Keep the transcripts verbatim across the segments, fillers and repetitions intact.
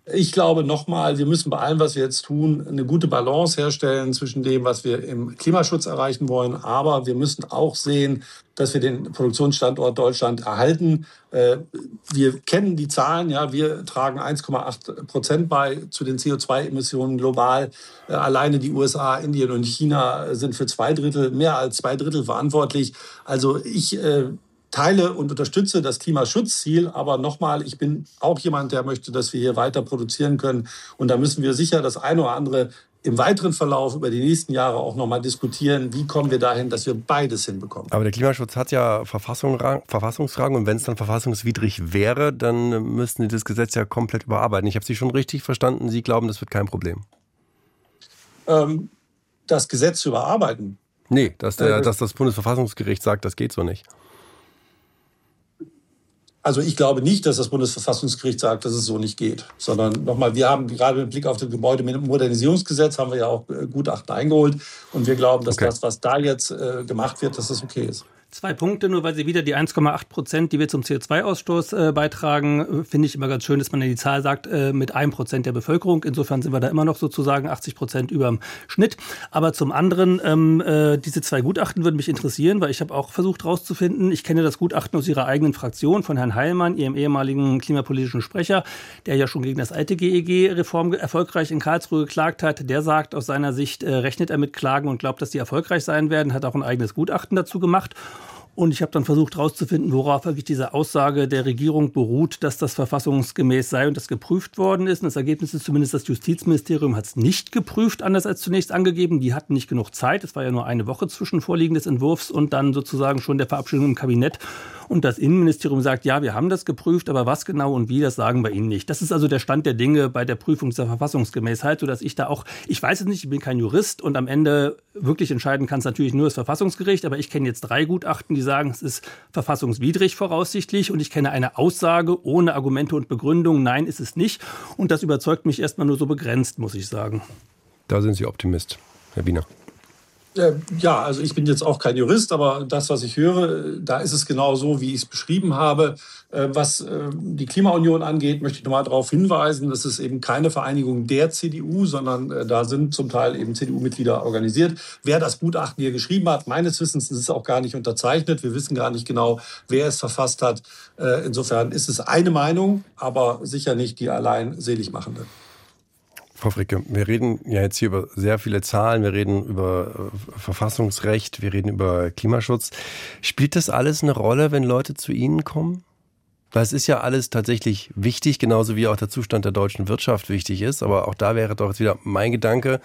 Ich glaube nochmal, wir müssen bei allem, was wir jetzt tun, eine gute Balance herstellen zwischen dem, was wir im Klimaschutz erreichen wollen. Aber wir müssen auch sehen, dass wir den Produktionsstandort Deutschland erhalten. Wir kennen die Zahlen, ja, wir tragen eins Komma acht Prozent bei zu den C O zwei Emissionen global. Alleine die U S A, Indien und China sind für zwei Drittel, mehr als zwei Drittel verantwortlich. Also ich äh, teile und unterstütze das Klimaschutzziel, aber nochmal, ich bin auch jemand, der möchte, dass wir hier weiter produzieren können. Und da müssen wir sicher das eine oder andere im weiteren Verlauf über die nächsten Jahre auch nochmal diskutieren, wie kommen wir dahin, dass wir beides hinbekommen. Aber der Klimaschutz hat ja Verfassungsrang, Verfassungsrang und wenn es dann verfassungswidrig wäre, dann müssten Sie das Gesetz ja komplett überarbeiten. Ich habe Sie schon richtig verstanden, Sie glauben, das wird kein Problem. Ähm, das Gesetz zu überarbeiten? Nee, dass, der, äh, dass das Bundesverfassungsgericht sagt, das geht so nicht. Also ich glaube nicht, dass das Bundesverfassungsgericht sagt, dass es so nicht geht. Sondern nochmal, wir haben gerade mit Blick auf das Gebäudemodernisierungsgesetz haben wir ja auch Gutachten eingeholt. Und wir glauben, dass okay. das, was da jetzt äh, gemacht wird, dass das okay ist. Zwei Punkte, nur weil Sie wieder die eins Komma acht Prozent, die wir zum C O zwei Ausstoß äh, beitragen, finde ich immer ganz schön, dass man die Zahl sagt, äh, mit einem Prozent der Bevölkerung. Insofern sind wir da immer noch sozusagen achtzig Prozent über dem Schnitt. Aber zum anderen, ähm, äh, diese zwei Gutachten würden mich interessieren, weil ich habe auch versucht herauszufinden, ich kenne das Gutachten aus Ihrer eigenen Fraktion von Herrn Heilmann, Ihrem ehemaligen klimapolitischen Sprecher, der ja schon gegen das alte G E G-Reform erfolgreich in Karlsruhe geklagt hat. Der sagt, aus seiner Sicht äh, rechnet er mit Klagen und glaubt, dass die erfolgreich sein werden, hat auch ein eigenes Gutachten dazu gemacht. Und ich habe dann versucht herauszufinden, worauf wirklich diese Aussage der Regierung beruht, dass das verfassungsgemäß sei und das geprüft worden ist. Und das Ergebnis ist zumindest, das Justizministerium hat es nicht geprüft, anders als zunächst angegeben. Die hatten nicht genug Zeit. Es war ja nur eine Woche zwischen Vorliegen des Entwurfs und dann sozusagen schon der Verabschiedung im Kabinett. Und das Innenministerium sagt, ja, wir haben das geprüft, aber was genau und wie, das sagen wir Ihnen nicht. Das ist also der Stand der Dinge bei der Prüfung der Verfassungsgemäßheit, sodass ich da auch, ich weiß es nicht, ich bin kein Jurist und am Ende wirklich entscheiden kann es natürlich nur das Verfassungsgericht, aber ich kenne jetzt drei Gutachten, die sagen, es ist verfassungswidrig voraussichtlich und ich kenne eine Aussage ohne Argumente und Begründung, nein, ist es nicht. Und das überzeugt mich erstmal nur so begrenzt, muss ich sagen. Da sind Sie Optimist, Herr Wiener. Ja, also ich bin jetzt auch kein Jurist, aber das, was ich höre, da ist es genau so, wie ich es beschrieben habe. Was die Klimaunion angeht, möchte ich nochmal darauf hinweisen, das ist eben keine Vereinigung der C D U, sondern da sind zum Teil eben C D U-Mitglieder organisiert. Wer das Gutachten hier geschrieben hat, meines Wissens ist es auch gar nicht unterzeichnet. Wir wissen gar nicht genau, wer es verfasst hat. Insofern ist es eine Meinung, aber sicher nicht die allein seligmachende. Frau Fricke, wir reden ja jetzt hier über sehr viele Zahlen, wir reden über äh, Verfassungsrecht, wir reden über Klimaschutz. Spielt das alles eine Rolle, wenn Leute zu Ihnen kommen? Weil es ist ja alles tatsächlich wichtig, genauso wie auch der Zustand der deutschen Wirtschaft wichtig ist. Aber auch da wäre doch jetzt wieder mein Gedanke,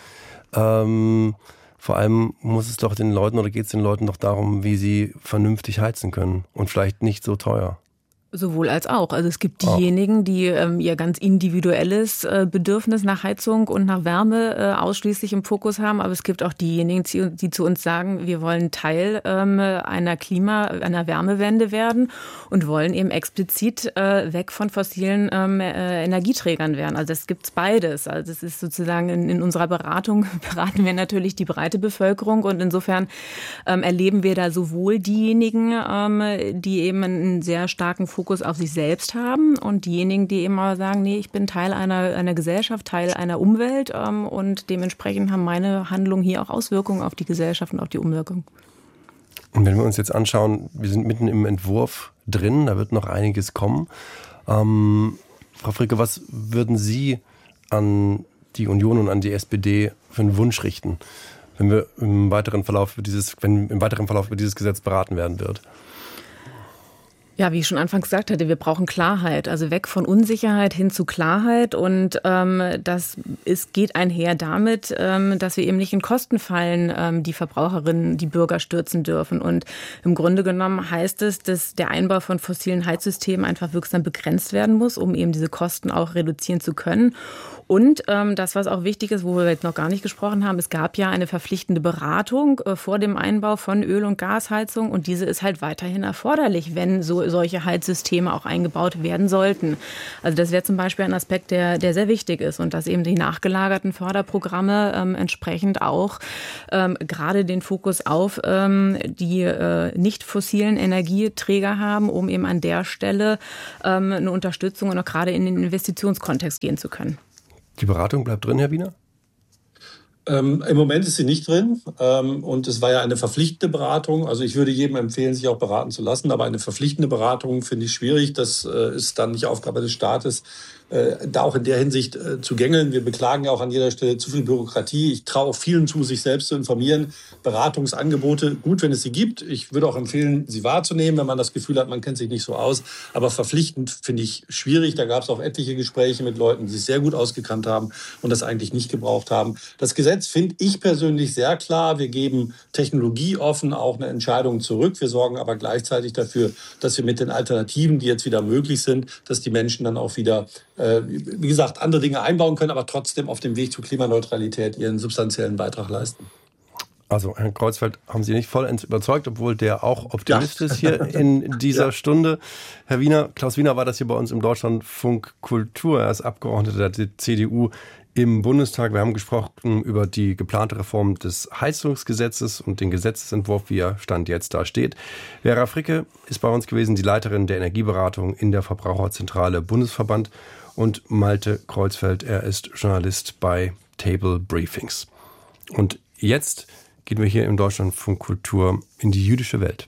ähm, vor allem muss es doch den Leuten oder geht es den Leuten doch darum, wie sie vernünftig heizen können und vielleicht nicht so teuer. Sowohl als auch. Also es gibt diejenigen, die ähm, ihr ganz individuelles äh, Bedürfnis nach Heizung und nach Wärme äh, ausschließlich im Fokus haben. Aber es gibt auch diejenigen, die, die zu uns sagen, wir wollen Teil ähm, einer Klima-, einer Wärmewende werden und wollen eben explizit äh, weg von fossilen ähm, äh, Energieträgern werden. Also es gibt beides. Also es ist sozusagen in, in unserer Beratung beraten wir natürlich die breite Bevölkerung und insofern ähm, erleben wir da sowohl diejenigen, ähm, die eben einen sehr starken Fokus Fokus auf sich selbst haben und diejenigen, die immer sagen, nee, ich bin Teil einer, einer Gesellschaft, Teil einer Umwelt ähm, und dementsprechend haben meine Handlungen hier auch Auswirkungen auf die Gesellschaft und auf die Umwelt. Und wenn wir uns jetzt anschauen, wir sind mitten im Entwurf drin, da wird noch einiges kommen. Ähm, Frau Fricke, was würden Sie an die Union und an die S P D für einen Wunsch richten, wenn wir im weiteren Verlauf über dieses, wenn im weiteren Verlauf über dieses Gesetz beraten werden wird? Ja, wie ich schon anfangs gesagt hatte, wir brauchen Klarheit, also weg von Unsicherheit hin zu Klarheit und ähm, das ist, geht einher damit, ähm, dass wir eben nicht in Kostenfallen ähm, die Verbraucherinnen, die Bürger stürzen dürfen und im Grunde genommen heißt es, dass der Einbau von fossilen Heizsystemen einfach wirksam begrenzt werden muss, um eben diese Kosten auch reduzieren zu können. Und ähm, das, was auch wichtig ist, wo wir jetzt noch gar nicht gesprochen haben, es gab ja eine verpflichtende Beratung äh, vor dem Einbau von Öl- und Gasheizung und diese ist halt weiterhin erforderlich, wenn so solche Heizsysteme auch eingebaut werden sollten. Also das wäre zum Beispiel ein Aspekt, der, der sehr wichtig ist und dass eben die nachgelagerten Förderprogramme ähm, entsprechend auch ähm, gerade den Fokus auf ähm, die äh, nicht fossilen Energieträger haben, um eben an der Stelle ähm, eine Unterstützung und auch gerade in den Investitionskontext gehen zu können. Die Beratung bleibt drin, Herr Wiener? Ähm, Im Moment ist sie nicht drin ähm, und es war ja eine verpflichtende Beratung. Also ich würde jedem empfehlen, sich auch beraten zu lassen, aber eine verpflichtende Beratung finde ich schwierig. Das äh, ist dann nicht Aufgabe des Staates, äh, da auch in der Hinsicht äh, zu gängeln. Wir beklagen ja auch an jeder Stelle zu viel Bürokratie. Ich traue auch vielen zu, sich selbst zu informieren. Beratungsangebote, gut, wenn es sie gibt. Ich würde auch empfehlen, sie wahrzunehmen, wenn man das Gefühl hat, man kennt sich nicht so aus. Aber verpflichtend finde ich schwierig. Da gab es auch etliche Gespräche mit Leuten, die sich sehr gut ausgekannt haben und das eigentlich nicht gebraucht haben. Das Gesetz finde ich persönlich sehr klar. Wir geben technologieoffen auch eine Entscheidung zurück. Wir sorgen aber gleichzeitig dafür, dass wir mit den Alternativen, die jetzt wieder möglich sind, dass die Menschen dann auch wieder, äh, wie gesagt, andere Dinge einbauen können, aber trotzdem auf dem Weg zur Klimaneutralität ihren substanziellen Beitrag leisten. Also, Herrn Kreuzfeld, haben Sie nicht vollends überzeugt, obwohl der auch Optimist ja. ist hier in dieser ja. Stunde. Herr Wiener, Klaus Wiener war das hier bei uns im Deutschlandfunk Kultur. Er ist Abgeordneter der C D U im Bundestag. Wir haben gesprochen über die geplante Reform des Heizungsgesetzes und den Gesetzesentwurf, wie er Stand jetzt da steht. Vera Fricke ist bei uns gewesen, die Leiterin der Energieberatung in der Verbraucherzentrale Bundesverband, und Malte Kreuzfeld, er ist Journalist bei Table Briefings. Und jetzt gehen wir hier im Deutschlandfunk Kultur in die jüdische Welt.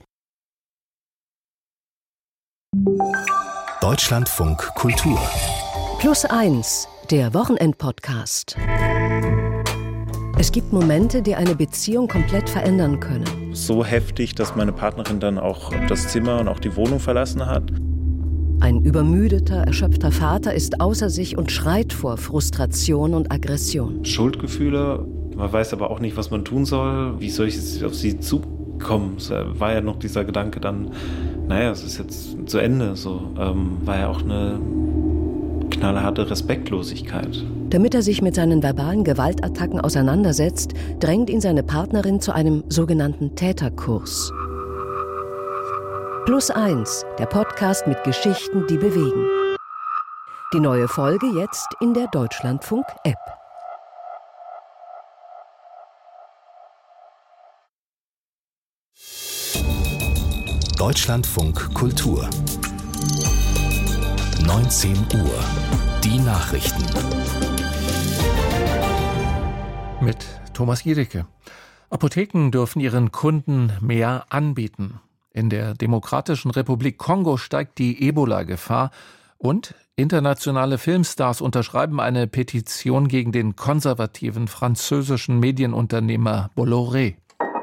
Deutschlandfunk Kultur. Plus eins, der Wochenend-Podcast. Es gibt Momente, die eine Beziehung komplett verändern können. So heftig, dass meine Partnerin dann auch das Zimmer und auch die Wohnung verlassen hat. Ein übermüdeter, erschöpfter Vater ist außer sich und schreit vor Frustration und Aggression. Schuldgefühle. Man weiß aber auch nicht, was man tun soll. Wie soll ich jetzt auf sie zukommen? Es war ja noch dieser Gedanke dann, naja, es ist jetzt zu Ende. So ähm, war ja auch eine knallharte Respektlosigkeit. Damit er sich mit seinen verbalen Gewaltattacken auseinandersetzt, drängt ihn seine Partnerin zu einem sogenannten Täterkurs. Plus eins, der Podcast mit Geschichten, die bewegen. Die neue Folge jetzt in der Deutschlandfunk-App. Deutschlandfunk Kultur. neunzehn Uhr. Die Nachrichten. Mit Thomas Jedecke. Apotheken dürfen ihren Kunden mehr anbieten. In der Demokratischen Republik Kongo steigt die Ebola-Gefahr und internationale Filmstars unterschreiben eine Petition gegen den konservativen französischen Medienunternehmer Bolloré.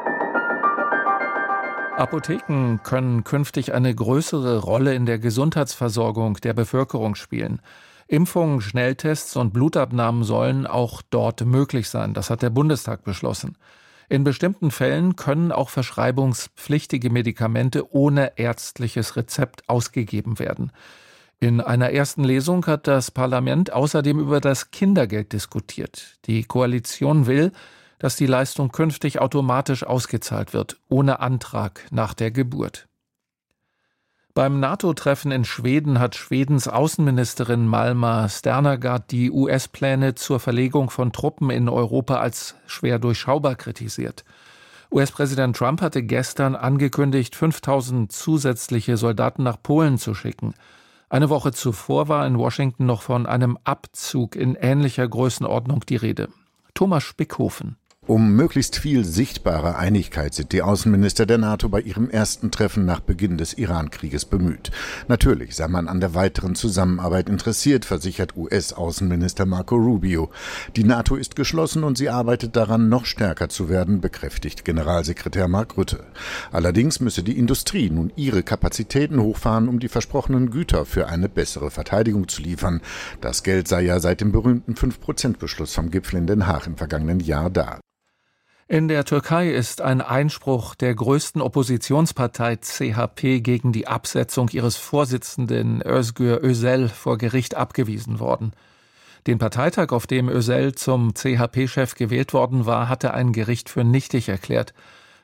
Apotheken können künftig eine größere Rolle in der Gesundheitsversorgung der Bevölkerung spielen. Impfungen, Schnelltests und Blutabnahmen sollen auch dort möglich sein. Das hat der Bundestag beschlossen. In bestimmten Fällen können auch verschreibungspflichtige Medikamente ohne ärztliches Rezept ausgegeben werden. In einer ersten Lesung hat das Parlament außerdem über das Kindergeld diskutiert. Die Koalition will, dass die Leistung künftig automatisch ausgezahlt wird, ohne Antrag nach der Geburt. Beim NATO-Treffen in Schweden hat Schwedens Außenministerin Malma Sternergaard die U S-Pläne zur Verlegung von Truppen in Europa als schwer durchschaubar kritisiert. U S-Präsident Trump hatte gestern angekündigt, fünftausend zusätzliche Soldaten nach Polen zu schicken. Eine Woche zuvor war in Washington noch von einem Abzug in ähnlicher Größenordnung die Rede. Thomas Spickhofen. Um möglichst viel sichtbare Einigkeit sind die Außenminister der NATO bei ihrem ersten Treffen nach Beginn des Iran-Krieges bemüht. Natürlich sei man an der weiteren Zusammenarbeit interessiert, versichert U S-Außenminister Marco Rubio. Die NATO ist geschlossen und sie arbeitet daran, noch stärker zu werden, bekräftigt Generalsekretär Mark Rutte. Allerdings müsse die Industrie nun ihre Kapazitäten hochfahren, um die versprochenen Güter für eine bessere Verteidigung zu liefern. Das Geld sei ja seit dem berühmten fünf Prozent Beschluss vom Gipfel in Den Haag im vergangenen Jahr da. In der Türkei ist ein Einspruch der größten Oppositionspartei C H P gegen die Absetzung ihres Vorsitzenden Özgür Özel vor Gericht abgewiesen worden. Den Parteitag, auf dem Özel zum C H P-Chef gewählt worden war, hatte ein Gericht für nichtig erklärt.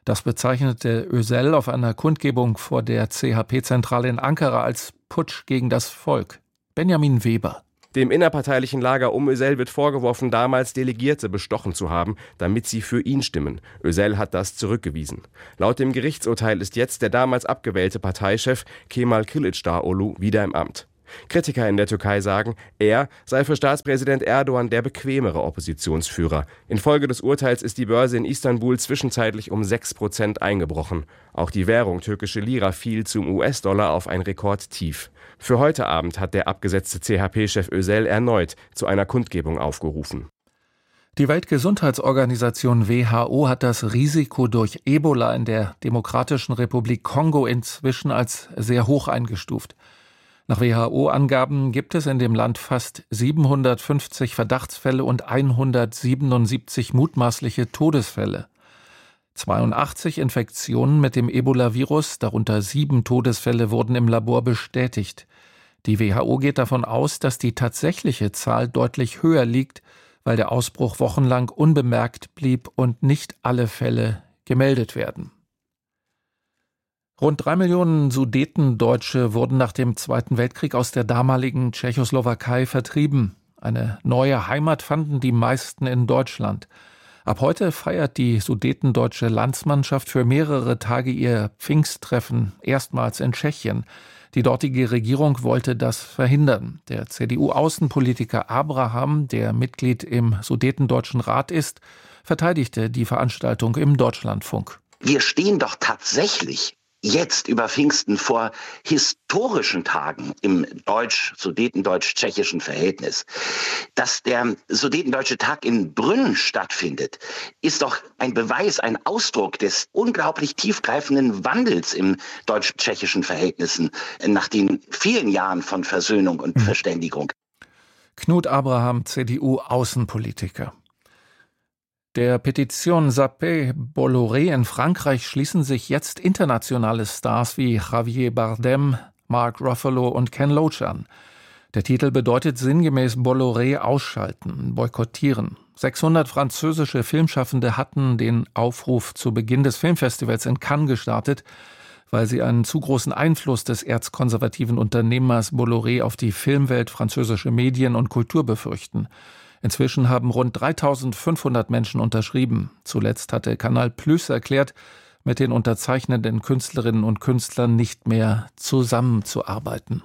Das bezeichnete Özel auf einer Kundgebung vor der C H P-Zentrale in Ankara als Putsch gegen das Volk. Benjamin Weber. Dem innerparteilichen Lager um Özel wird vorgeworfen, damals Delegierte bestochen zu haben, damit sie für ihn stimmen. Özel hat das zurückgewiesen. Laut dem Gerichtsurteil ist jetzt der damals abgewählte Parteichef Kemal Kılıçdaroğlu wieder im Amt. Kritiker in der Türkei sagen, er sei für Staatspräsident Erdogan der bequemere Oppositionsführer. Infolge des Urteils ist die Börse in Istanbul zwischenzeitlich um sechs Prozent eingebrochen. Auch die Währung türkische Lira fiel zum U S-Dollar auf ein Rekordtief. Für heute Abend hat der abgesetzte C H P-Chef Özel erneut zu einer Kundgebung aufgerufen. Die Weltgesundheitsorganisation W H O hat das Risiko durch Ebola in der Demokratischen Republik Kongo inzwischen als sehr hoch eingestuft. Nach W H O-Angaben gibt es in dem Land fast siebenhundertfünfzig Verdachtsfälle und hundertsiebenundsiebzig mutmaßliche Todesfälle. zweiundachtzig Infektionen mit dem Ebola-Virus, darunter sieben Todesfälle, wurden im Labor bestätigt. Die W H O geht davon aus, dass die tatsächliche Zahl deutlich höher liegt, weil der Ausbruch wochenlang unbemerkt blieb und nicht alle Fälle gemeldet werden. Rund drei Millionen Sudetendeutsche wurden nach dem Zweiten Weltkrieg aus der damaligen Tschechoslowakei vertrieben. Eine neue Heimat fanden die meisten in Deutschland. Ab heute feiert die sudetendeutsche Landsmannschaft für mehrere Tage ihr Pfingsttreffen, erstmals in Tschechien. Die dortige Regierung wollte das verhindern. Der C D U-Außenpolitiker Abraham, der Mitglied im Sudetendeutschen Rat ist, verteidigte die Veranstaltung im Deutschlandfunk. Wir stehen doch tatsächlich jetzt über Pfingsten vor historischen Tagen im deutsch-sudetendeutsch-tschechischen Verhältnis. Dass der Sudetendeutsche Tag in Brünn stattfindet, ist doch ein Beweis, ein Ausdruck des unglaublich tiefgreifenden Wandels im deutsch-tschechischen Verhältnissen nach den vielen Jahren von Versöhnung und Verständigung. Knut Abraham, C D U-Außenpolitiker. Der Petition Zappé Bolloré in Frankreich schließen sich jetzt internationale Stars wie Javier Bardem, Mark Ruffalo und Ken Loach an. Der Titel bedeutet sinngemäß Bolloré ausschalten, boykottieren. sechshundert französische Filmschaffende hatten den Aufruf zu Beginn des Filmfestivals in Cannes gestartet, weil sie einen zu großen Einfluss des erzkonservativen Unternehmers Bolloré auf die Filmwelt, französische Medien und Kultur befürchten. Inzwischen haben rund dreitausendfünfhundert Menschen unterschrieben. Zuletzt hatte Canal Plus erklärt, mit den unterzeichnenden Künstlerinnen und Künstlern nicht mehr zusammenzuarbeiten.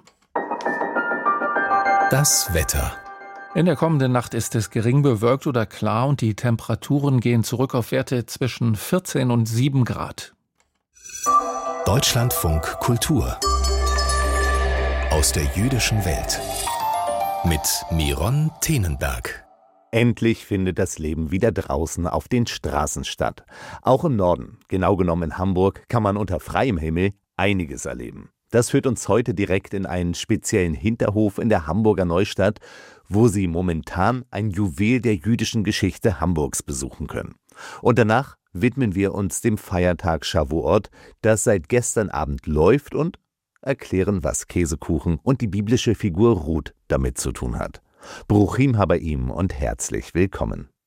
Das Wetter. In der kommenden Nacht ist es gering bewölkt oder klar und die Temperaturen gehen zurück auf Werte zwischen vierzehn und sieben Grad. Deutschlandfunk Kultur aus der jüdischen Welt mit Miron Tenenberg. Endlich findet das Leben wieder draußen auf den Straßen statt. Auch im Norden, genau genommen in Hamburg, kann man unter freiem Himmel einiges erleben. Das führt uns heute direkt in einen speziellen Hinterhof in der Hamburger Neustadt, wo Sie momentan ein Juwel der jüdischen Geschichte Hamburgs besuchen können. Und danach widmen wir uns dem Feiertag Shavuot, das seit gestern Abend läuft, und erklären, was Käsekuchen und die biblische Figur Ruth damit zu tun hat. Bruchim Habaim und herzlich willkommen.